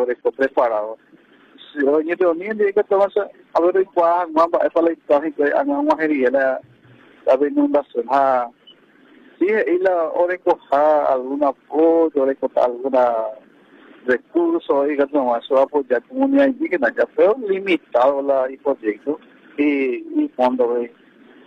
sobre preparado. Si hoy ni ni de que te vas a ver el cuadro, vamos a para la que hagamos la inundación. Sí, y la hora coja alguna foto, hora coja alguna recurso, y que no eso apoyar comunidad indígena, ya fue limitado el proyecto y fondo de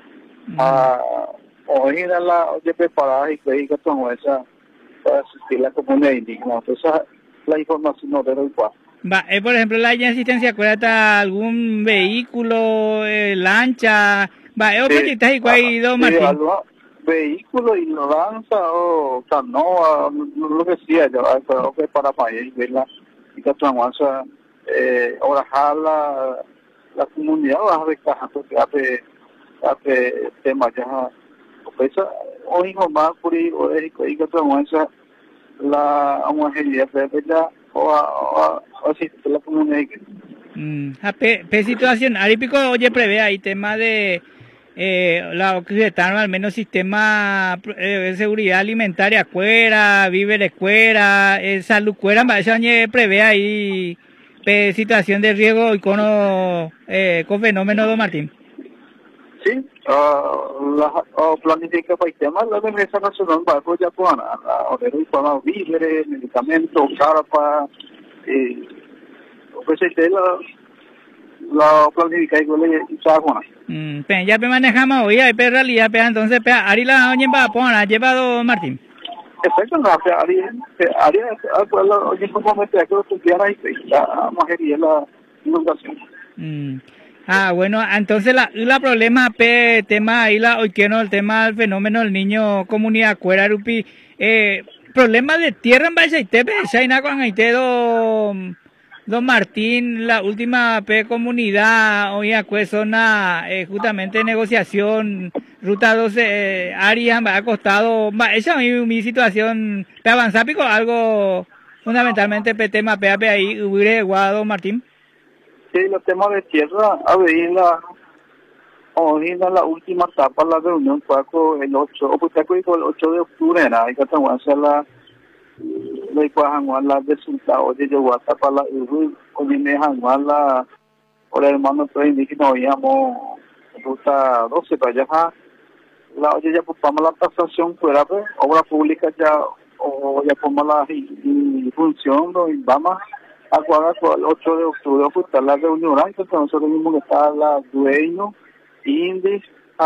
hoy en la oye preparada y que tomó esa para asistir a la comunidad indígena. Entonces la información no debe igual. Va, por ejemplo, la asistencia, acuérdate algún vehículo, lancha, va, es proyecto ahí cuál don Martín. Vehículo y lanza o canoa, lo que sea, yo que para país, ¿verdad? Y que tomó esa ahora la comunidad va a descajar porque hace temas ya pues hoy más por ahí o de que tomó esa la homogeneidad de ya o así la comunidad situación arípico oye prevé ahí tema de la occidental al menos sistema de seguridad alimentaria cuera víveres cuera salud cuera eso prevé ahí situación de riesgo y con fenómeno don Martín. Sí, planifica para el tema la Defensa Nacional va a ya con la víveres, medicamentos, carpa, pues la planifica y le ya manejamos hoy hay realidad entonces ari la oña va a poner llevado Martín. Exacto, no, área oye como momento que estudiara y la mayoría la inundación. Bueno, entonces la problema tema ahí hoy que no el tema del fenómeno del niño comunidad cuera rupi problema de tierra en Baixaitepe, Shaina con don Martín, la última comunidad hoy pues zona justamente negociación ruta 12 áreas me ha costado esa es mi situación para avanzar pico algo fundamentalmente tema ahí hubiera guado Martín. Sí, los temas de tierra, a ver, hoy en la última etapa la reunión fue el 8, o pues el 8 de octubre, hay que hacer la resultados de Yoguata para la hoy me dejan la por el hermano estoy indígena oíamos ruta 12 para allá la oye ya pues la tasación fuera pues obra pública ya o ya como la función y vamos a cuadrar el 8 de octubre pues está la reunión entonces nosotros mismos que está la dueño índice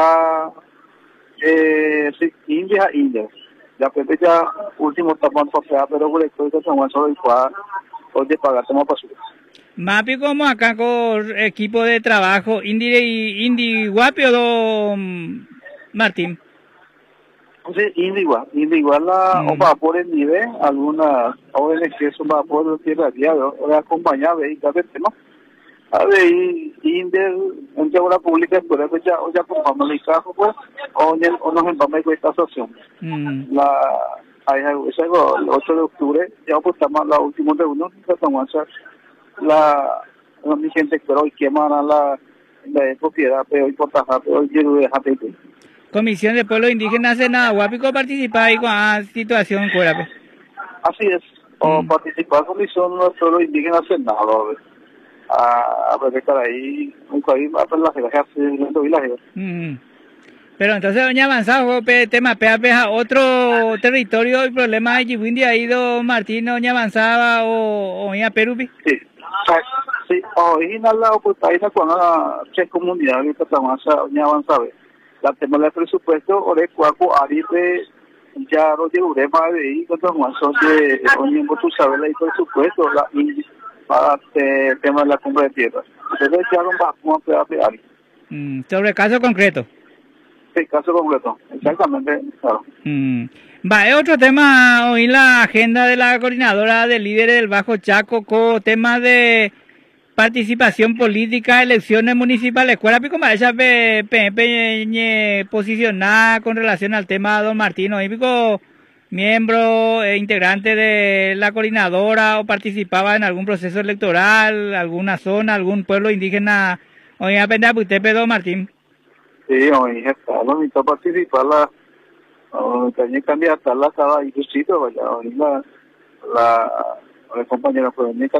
India ya Pepe ya último tapón para pero por esto que estamos solo igual oye pagar tema para su Mapi como acá con equipo de trabajo Indi Guapio don Martín. Sí, igual la o va por el nivel algunas ONG que son va por el tierra diario o acompañada y cada vez no a ver India en obra pública pero pues ya compramos el caso pues o nos empamos con esta asociación ese el 8 de octubre ya pues estamos la última reunión que estamos a hacer mi gente pero hoy queman la propiedad pero hoy por tajar pero hoy quiero dejar Comisión de Pueblos Indígenas en Aguapico participa ahí con la situación fuera. Así es, o participar comisión de Pueblos Indígenas en nada, a ver estar ahí, un país más para la gente, Pero entonces doña avanzado tema pea otro territorio y problema de Yibuindi ha ido Martín doña avanzaba o doña Perupi. Sí, original la oportunidad con la comunidad que estamos doña avanzada. La tema del presupuesto o de cuaco aripe ya lo llevaré más de ahí con son de mismo tú sabes el presupuesto la para el tema de la compra de tierra entonces ya vamos a pegar sobre caso concreto. Sí, caso concreto, exactamente, claro. Va, otro tema hoy la agenda de la coordinadora de líderes del Bajo Chaco con temas de participación política, elecciones municipales, ¿cuál pico más esa posicionada con relación al tema de don Martín? ¿Hoy pico miembro integrante de la coordinadora o participaba en algún proceso electoral, alguna zona, algún pueblo indígena? Hoy apenas usted don Martín. Sí, hoy está, no necesito participar también candidata la estaba ahí, vaya, hoy la compañera pues